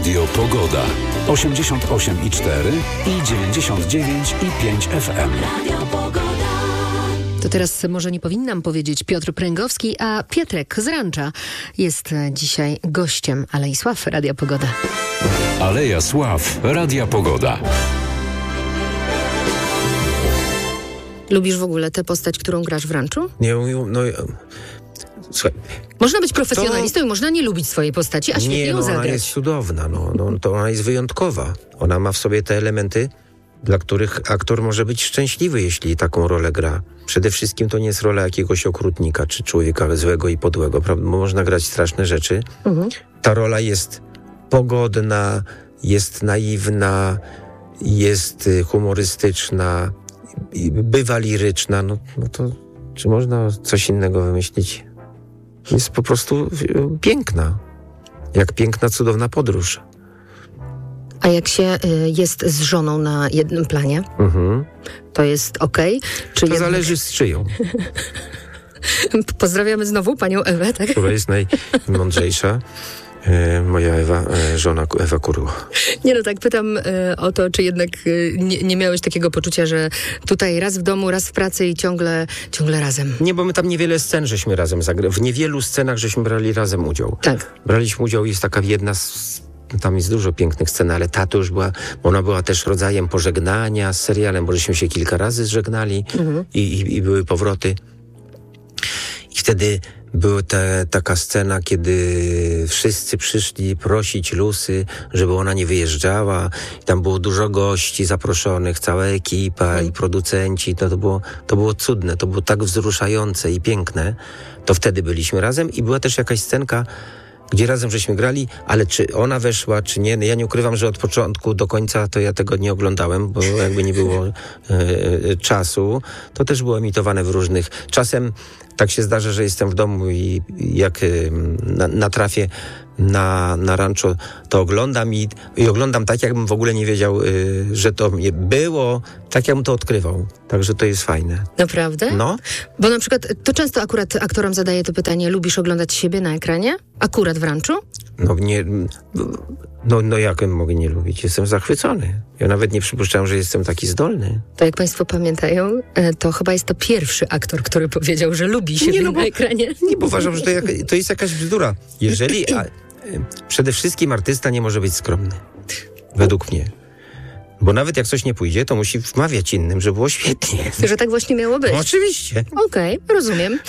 Radio Pogoda. 88,4 i 99,5 FM. Radio Pogoda. To teraz może nie powinnam powiedzieć Piotr Pręgowski, a Pietrek z Rancza jest dzisiaj gościem Alei Sław Radia Pogoda. Aleja Sław Radia Pogoda. Lubisz w ogóle tę postać, którą grasz w Ranczu? Nie, słuchaj. Można być profesjonalistą i można nie lubić swojej postaci, a świetnie ją zagrać. Ona jest cudowna, to ona jest wyjątkowa. Ona ma w sobie te elementy, dla których aktor może być szczęśliwy, jeśli taką rolę gra. Przede wszystkim to nie jest rola jakiegoś okrutnika, czy człowieka złego i podłego, prawda? Bo można grać straszne rzeczy. Ta rola jest pogodna, jest naiwna, jest humorystyczna, bywa liryczna. No to czy można coś innego wymyślić? Jest po prostu piękna. Jak piękna, cudowna podróż. A jak się jest z żoną na jednym planie, to jest okej? Czy to zależy z czyją. Pozdrawiamy znowu panią Ewę, tak? Która jest najmądrzejsza. Moja żona Ewa Kurło. Nie tak pytam o to, czy jednak nie miałeś takiego poczucia, że tutaj raz w domu, raz w pracy i ciągle razem. Nie, bo my tam niewiele scen żeśmy razem zagrali. W niewielu scenach żeśmy brali razem udział. Tak. Braliśmy udział, jest taka jedna tam jest dużo pięknych scen, ale ta to już była, ona była też rodzajem pożegnania z serialem, bo żeśmy się kilka razy zżegnali i były powroty. I wtedy była taka scena, kiedy wszyscy przyszli prosić Lucy, żeby ona nie wyjeżdżała. I tam było dużo gości zaproszonych, cała ekipa i producenci. To było cudne, to było tak wzruszające i piękne. To wtedy byliśmy razem i była też jakaś scenka, gdzie razem żeśmy grali, ale czy ona weszła, czy nie. Ja nie ukrywam, że od początku do końca to ja tego nie oglądałem, bo jakby nie było czasu. To też było emitowane w różnych... Czasem tak się zdarza, że jestem w domu i jak natrafię na Rancho, to oglądam i oglądam tak, jakbym w ogóle nie wiedział, że to było, tak jakbym to odkrywał. Także to jest fajne. Naprawdę? No. Bo na przykład, to często akurat aktorom zadaję to pytanie, lubisz oglądać siebie na ekranie? Akurat w Ranchu? No jak mogę nie lubić? Jestem zachwycony. Ja nawet nie przypuszczałem, że jestem taki zdolny. To jak państwo pamiętają, to chyba jest to pierwszy aktor, który powiedział, że lubi siebie na ekranie. Nie, bo uważam, że to jest jakaś bzdura. Przede wszystkim artysta nie może być skromny. Według mnie. Bo nawet jak coś nie pójdzie, to musi wmawiać innym, że było świetnie. Że tak właśnie miało być. No, oczywiście. Okej, rozumiem.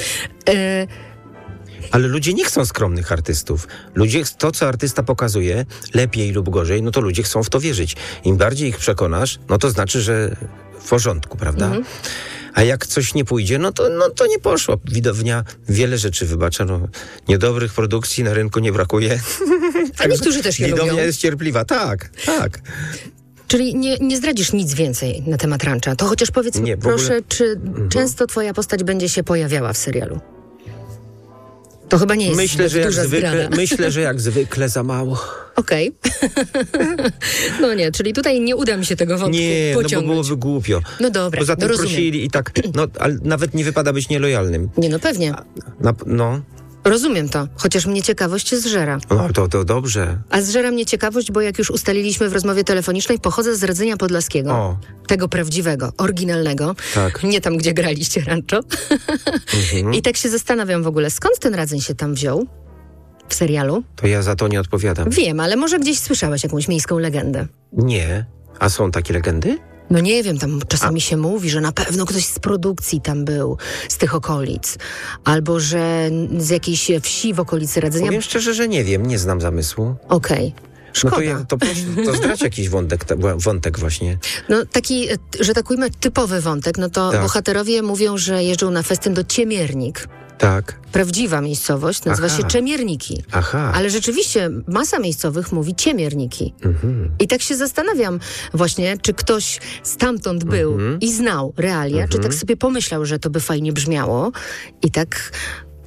Ale ludzie nie chcą skromnych artystów. Ludzie, to co artysta pokazuje, lepiej lub gorzej, no to ludzie chcą w to wierzyć. Im bardziej ich przekonasz, no to znaczy, że w porządku, prawda? A jak coś nie pójdzie, no to nie poszło. Widownia wiele rzeczy wybacza. Niedobrych produkcji na rynku nie brakuje. A niektórzy też je lubią. Widownia jest cierpliwa, tak. Czyli nie zdradzisz nic więcej na temat Rancha. To chociaż powiedz mi, proszę, czy często twoja postać będzie się pojawiała w serialu? To chyba nie jest duża zdrada. Myślę, że jak zwykle za mało. Okej. No nie, czyli tutaj nie uda mi się tego wątku pociągnąć. No bo byłoby głupio. No dobra, poza tym prosili i tak, ale nawet nie wypada być nielojalnym. Nie, no pewnie. Rozumiem to, chociaż mnie ciekawość zżera. No to dobrze. A zżera mnie ciekawość, bo jak już ustaliliśmy w rozmowie telefonicznej, pochodzę z Radzenia Podlaskiego. Tego prawdziwego, oryginalnego. Tak. Nie tam, gdzie graliście Rancho. I tak się zastanawiam w ogóle, skąd ten Radzeń się tam wziął w serialu? To ja za to nie odpowiadam. Wiem, ale może gdzieś słyszałeś jakąś miejską legendę. Nie. A są takie legendy? No nie wiem, tam czasami się mówi, że na pewno ktoś z produkcji tam był, z tych okolic. Albo że z jakiejś wsi w okolicy Radzenia. Powiem szczerze, że nie wiem, nie znam zamysłu. Okej. Szkoda. To zdradź jakiś wątek właśnie. No taki, że tak ujmę, typowy wątek. No to bohaterowie mówią, że jeżdżą na festyn do Ciemiernik. Tak. Prawdziwa miejscowość nazywa się Czemierniki. Ale rzeczywiście masa miejscowych mówi Ciemierniki. I tak się zastanawiam właśnie, czy ktoś stamtąd był i znał realia, czy tak sobie pomyślał, że to by fajnie brzmiało i tak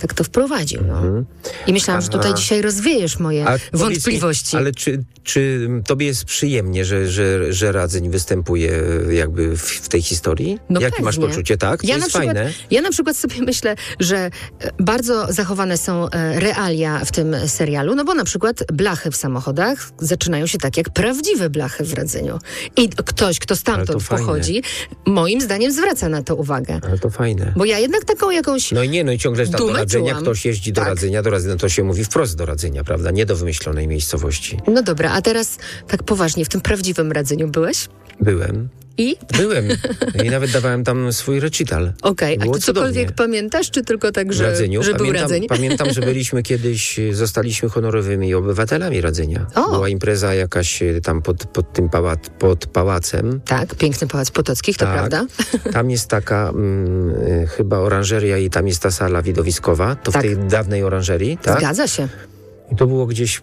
tak to wprowadził. No. I myślałam, że tutaj dzisiaj rozwiejesz moje wątpliwości. Ale czy tobie jest przyjemnie, że Radzyń występuje jakby w tej historii? No Jakie pewnie. masz poczucie? Tak? To jest fajne. Ja na przykład sobie myślę, że bardzo zachowane są realia w tym serialu, no bo na przykład blachy w samochodach zaczynają się tak jak prawdziwe blachy w Radzyniu. I ktoś, kto stamtąd pochodzi, moim zdaniem zwraca na to uwagę. Ale to fajne. Bo ja jednak taką jakąś No i ciągle tam do Radzenia, ktoś jeździ do Radzenia, to się mówi wprost do Radzenia, prawda? Nie do wymyślonej miejscowości. No dobra, a teraz tak poważnie, w tym prawdziwym Radzeniu byłeś? Byłem. I? Byłem. I nawet dawałem tam swój recital. Okej, a ty cokolwiek pamiętasz, czy tylko tak, że był Radzeń? Pamiętam, że byliśmy kiedyś, zostaliśmy honorowymi obywatelami Radzenia. Była impreza jakaś tam pod pałacem. Tak, piękny Pałac Potockich, to prawda? Tam jest taka chyba oranżeria i tam jest ta sala widowiskowa. To w tej dawnej oranżerii, tak? Zgadza się. I to było gdzieś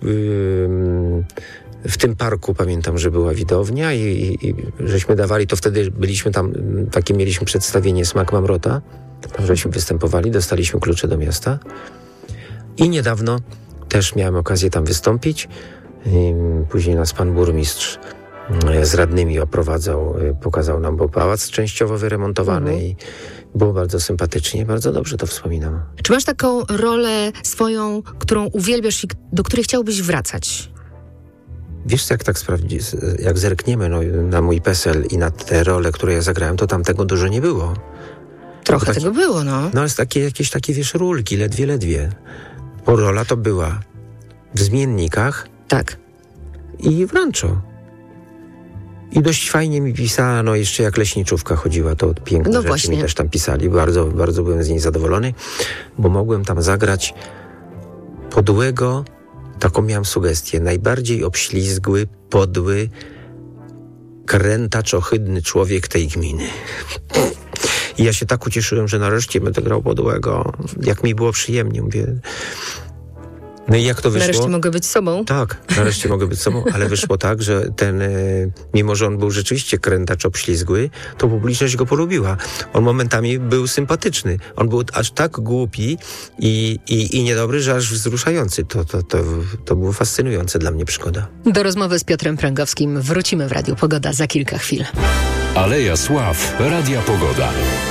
w tym parku, pamiętam, że była widownia i żeśmy dawali, to wtedy byliśmy tam, takie mieliśmy przedstawienie Smak Mamrota, tam żeśmy występowali, dostaliśmy klucze do miasta i niedawno też miałem okazję tam wystąpić. Później nas pan burmistrz z radnymi oprowadzał, pokazał nam, bo pałac częściowo wyremontowany i było bardzo sympatycznie, bardzo dobrze to wspominam. Czy masz taką rolę swoją, którą uwielbiasz i do której chciałbyś wracać? Wiesz co, jak tak jak zerkniemy na mój PESEL i na te role, które ja zagrałem, to tam tego dużo nie było. Trochę tego było, no. No, jest jakieś takie, wiesz, rulki, ledwie. Bo rola to była w Zmiennikach. Tak. I w Rancho. I dość fajnie mi pisano, jeszcze jak leśniczówka chodziła, to piękne rzeczy właśnie. mi też tam pisali. Bardzo, bardzo byłem z niej zadowolony, bo mogłem tam zagrać podłego, taką miałem sugestię, najbardziej obślizgły, podły, krętacz, ohydny człowiek tej gminy. I ja się tak ucieszyłem, że nareszcie będę grał podłego. Jak mi było przyjemnie, mówię. No i jak to wyszło? Nareszcie mogę być sobą. Tak, nareszcie mogę być sobą, ale wyszło tak, że ten, mimo że on był rzeczywiście krętacz obślizgły, to publiczność go polubiła. On momentami był sympatyczny. On był aż tak głupi i niedobry, że aż wzruszający. To było fascynujące dla mnie przygoda. Do rozmowy z Piotrem Pręgowskim wrócimy w Radiu Pogoda za kilka chwil. Aleja Sław, Radia Pogoda.